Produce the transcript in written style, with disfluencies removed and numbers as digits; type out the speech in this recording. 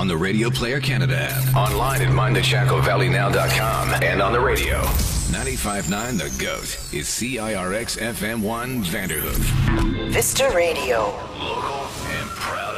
on the Radio Player Canada app, online at mindthechacovalleynow.com, and on the radio. 95.9 The GOAT is CIRX FM1 Vanderhoof. Vista Radio. Local and proud.